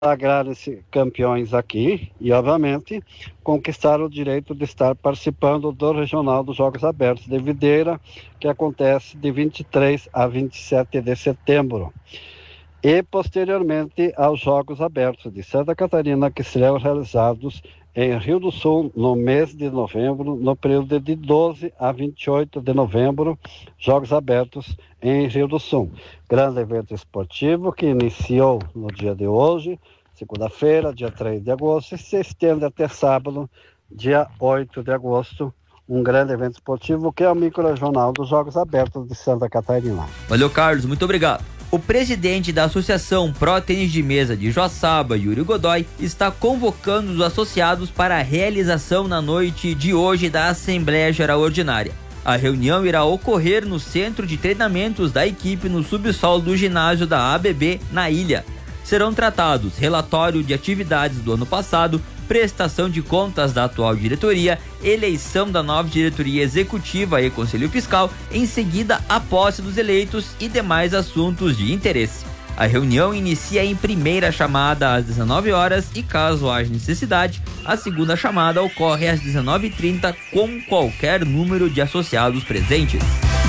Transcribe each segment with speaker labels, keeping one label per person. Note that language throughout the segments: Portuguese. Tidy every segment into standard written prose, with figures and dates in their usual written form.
Speaker 1: sagrar-se campeões aqui e, obviamente, conquistar o direito de estar participando do Regional dos Jogos Abertos de Videira, que acontece de 23 a 27 de setembro. E, posteriormente, aos Jogos Abertos de Santa Catarina, que serão realizados em Rio do Sul, no mês de novembro, no período de 12 a 28 de novembro, Jogos Abertos em Rio do Sul. Grande evento esportivo que iniciou no dia de hoje, segunda-feira, dia 3 de agosto, e se estende até sábado, dia 8 de agosto. Um grande evento esportivo que é o micro-regional dos Jogos Abertos de Santa Catarina.
Speaker 2: Valeu, Carlos, muito obrigado. O presidente da Associação Pro Tênis de Mesa de Joaçaba, Yuri Godoy, está convocando os associados para a realização na noite de hoje da Assembleia Geral Ordinária. A reunião irá ocorrer no centro de treinamentos da equipe no subsolo do ginásio da ABB, na ilha. Serão tratados relatório de atividades do ano passado, prestação de contas da atual diretoria, eleição da nova diretoria executiva e conselho fiscal, em seguida a posse dos eleitos e demais assuntos de interesse. A reunião inicia em primeira chamada às 19 horas e, caso haja necessidade, a segunda chamada ocorre às 19h30 com qualquer número de associados presentes.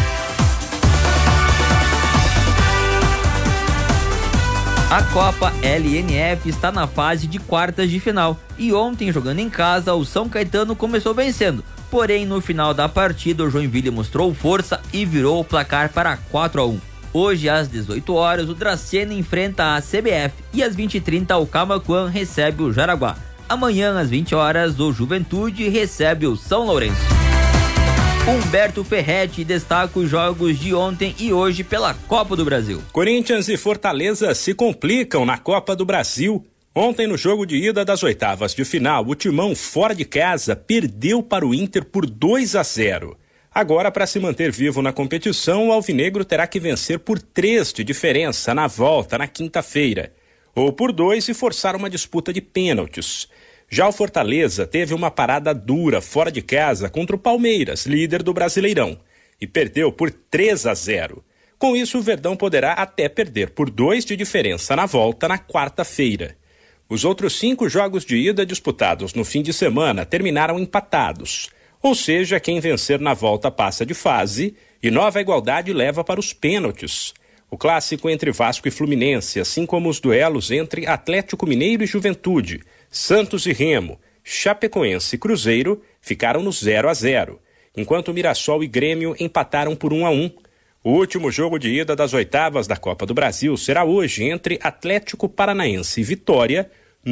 Speaker 2: A Copa LNF está na fase de quartas de final e ontem, jogando em casa, o São Caetano começou vencendo. Porém, no final da partida, o Joinville mostrou força e virou o placar para 4-1. Hoje, às 18 horas, o Dracena enfrenta a CBF e às 20h30 o Camaquã recebe o Jaraguá. Amanhã, às 20 horas, o Juventude recebe o São Lourenço. Humberto Ferretti destaca os jogos de ontem e hoje pela Copa do Brasil.
Speaker 3: Corinthians e Fortaleza se complicam na Copa do Brasil. Ontem, no jogo de ida das oitavas de final, o Timão, fora de casa, perdeu para o Inter por 2-0. Agora, para se manter vivo na competição, o alvinegro terá que vencer por 3 de diferença na volta, na quinta-feira, ou por 2 e forçar uma disputa de pênaltis. Já o Fortaleza teve uma parada dura fora de casa contra o Palmeiras, líder do Brasileirão, e perdeu por 3-0. Com isso, o Verdão poderá até perder por 2 de diferença na volta na quarta-feira. Os outros 5 jogos de ida disputados no fim de semana terminaram empatados. Ou seja, quem vencer na volta passa de fase e Nova Igualdade leva para os pênaltis. O clássico entre Vasco e Fluminense, assim como os duelos entre Atlético Mineiro e Juventude, Santos e Remo, Chapecoense e Cruzeiro ficaram no 0-0, enquanto Mirassol e Grêmio empataram por 1-1. O último jogo de ida das oitavas da Copa do Brasil será hoje entre Atlético Paranaense e Vitória,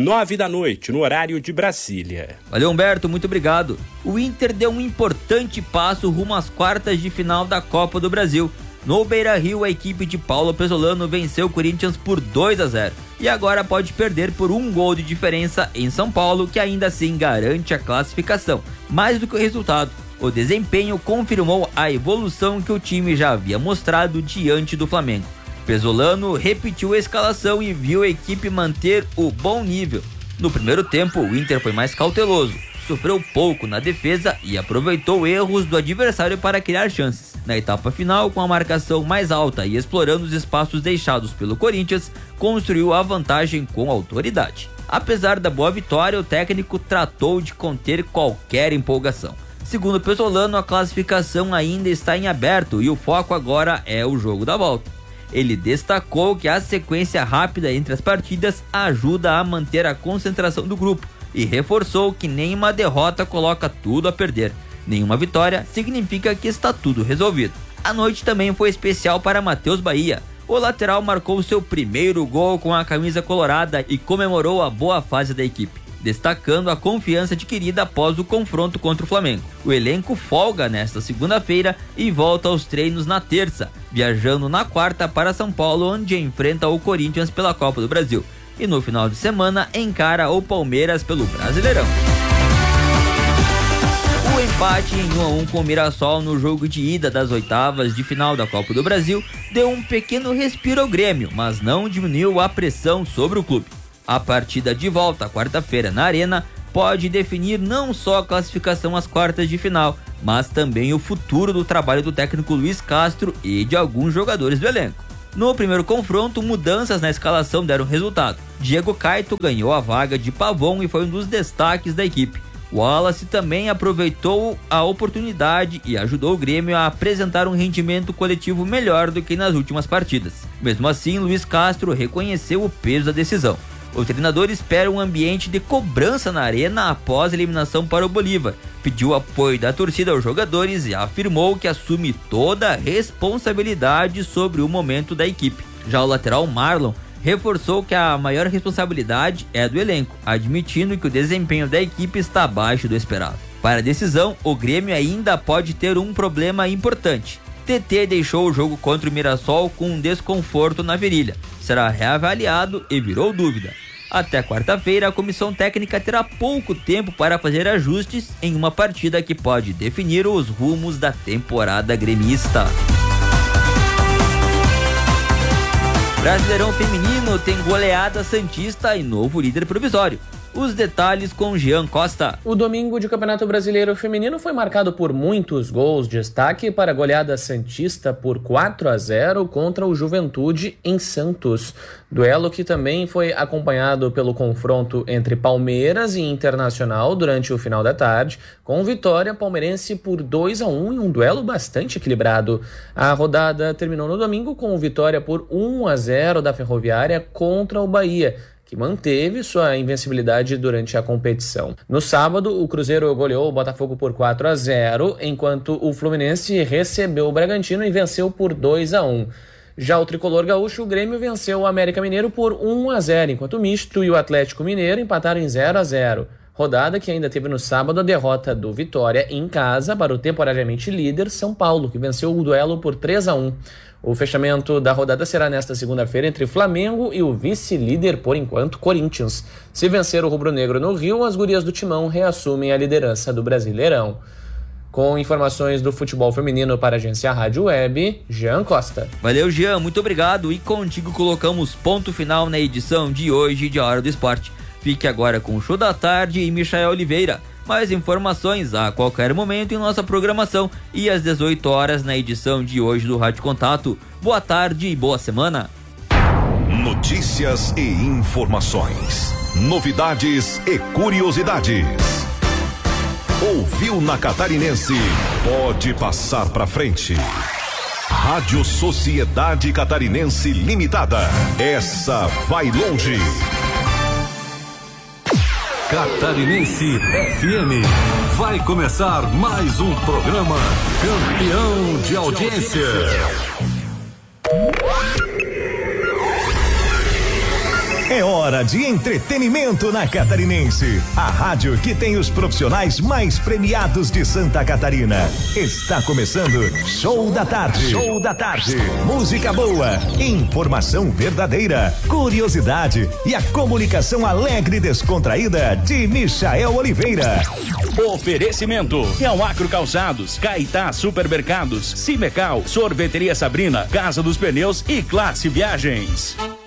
Speaker 3: 21h, no horário de Brasília.
Speaker 2: Valeu, Humberto, muito obrigado. O Inter deu um importante passo rumo às quartas de final da Copa do Brasil. No Beira-Rio, a equipe de Paulo Pesolano venceu o Corinthians por 2-0 e agora pode perder por 1 gol de diferença em São Paulo, que ainda assim garante a classificação. Mais do que o resultado, o desempenho confirmou a evolução que o time já havia mostrado diante do Flamengo. Pesolano repetiu a escalação e viu a equipe manter o bom nível. No primeiro tempo, o Inter foi mais cauteloso, sofreu pouco na defesa e aproveitou erros do adversário para criar chances. Na etapa final, com a marcação mais alta e explorando os espaços deixados pelo Corinthians, construiu a vantagem com autoridade. Apesar da boa vitória, o técnico tratou de conter qualquer empolgação. Segundo Pesolano, a classificação ainda está em aberto e o foco agora é o jogo da volta. Ele destacou que a sequência rápida entre as partidas ajuda a manter a concentração do grupo e reforçou que nenhuma derrota coloca tudo a perder. Nenhuma vitória significa que está tudo resolvido. A noite também foi especial para Matheus Bahia. O lateral marcou seu primeiro gol com a camisa colorada e comemorou a boa fase da equipe, destacando a confiança adquirida após o confronto contra o Flamengo. O elenco folga nesta segunda-feira e volta aos treinos na terça, viajando na quarta para São Paulo, onde enfrenta o Corinthians pela Copa do Brasil. E no final de semana encara o Palmeiras pelo Brasileirão. O empate em 1-1 com o Mirassol no jogo de ida das oitavas de final da Copa do Brasil deu um pequeno respiro ao Grêmio, mas não diminuiu a pressão sobre o clube. A partida de volta, quarta-feira, na Arena, pode definir não só a classificação às quartas de final, mas também o futuro do trabalho do técnico Luiz Castro e de alguns jogadores do elenco. No primeiro confronto, mudanças na escalação deram resultado. Diego Caito ganhou a vaga de Pavon e foi um dos destaques da equipe. Wallace também aproveitou a oportunidade e ajudou o Grêmio a apresentar um rendimento coletivo melhor do que nas últimas partidas. Mesmo assim, Luiz Castro reconheceu o peso da decisão. O treinador espera um ambiente de cobrança na arena após a eliminação para o Bolívar, pediu apoio da torcida aos jogadores e afirmou que assume toda a responsabilidade sobre o momento da equipe. Já o lateral Marlon reforçou que a maior responsabilidade é do elenco, admitindo que o desempenho da equipe está abaixo do esperado. Para a decisão, o Grêmio ainda pode ter um problema importante. TT deixou o jogo contra o Mirassol com um desconforto na virilha. Será reavaliado e virou dúvida. Até quarta-feira, a comissão técnica terá pouco tempo para fazer ajustes em uma partida que pode definir os rumos da temporada gremista. Brasileirão Feminino tem goleada santista e novo líder provisório. Os detalhes com Jean Costa.
Speaker 4: O domingo de Campeonato Brasileiro Feminino foi marcado por muitos gols. Destaque para a goleada santista por 4-0 contra o Juventude em Santos. Duelo que também foi acompanhado pelo confronto entre Palmeiras e Internacional durante o final da tarde, com vitória palmeirense por 2-1 em um duelo bastante equilibrado. A rodada terminou no domingo com vitória por 1-0 da Ferroviária contra o Bahia, que manteve sua invencibilidade durante a competição. No sábado, o Cruzeiro goleou o Botafogo por 4-0, enquanto o Fluminense recebeu o Bragantino e venceu por 2-1. Já o tricolor gaúcho, o Grêmio venceu o América Mineiro por 1-0, enquanto o Misto e o Atlético Mineiro empataram em 0-0. Rodada que ainda teve no sábado a derrota do Vitória em casa para o temporariamente líder São Paulo, que venceu o duelo por 3-1. O fechamento da rodada será nesta segunda-feira entre Flamengo e o vice-líder, por enquanto, Corinthians. Se vencer o rubro-negro no Rio, as gurias do Timão reassumem a liderança do Brasileirão. Com informações do futebol feminino para a agência Rádio Web, Jean Costa.
Speaker 2: Valeu, Jean, muito obrigado. E contigo colocamos ponto final na edição de hoje de A Hora do Esporte. Fique agora com o Show da Tarde e Michael Oliveira. Mais informações a qualquer momento em nossa programação e às 18 horas na edição de hoje do Rádio Contato. Boa tarde e boa semana.
Speaker 5: Notícias e informações. Novidades e curiosidades. Ouviu na Catarinense? Pode passar pra frente. Rádio Sociedade Catarinense Limitada. Essa vai longe.
Speaker 6: Catarinense FM. Vai começar mais um programa campeão de audiência.
Speaker 5: É hora de entretenimento na Catarinense. A rádio que tem os profissionais mais premiados de Santa Catarina. Está começando Show da Tarde. Show da Tarde. Música boa, informação verdadeira, curiosidade e a comunicação alegre e descontraída de Michael Oliveira.
Speaker 7: Oferecimento: Realacro Calçados, Caetá Supermercados, Cimecal, Sorveteria Sabrina, Casa dos Pneus e Classe Viagens.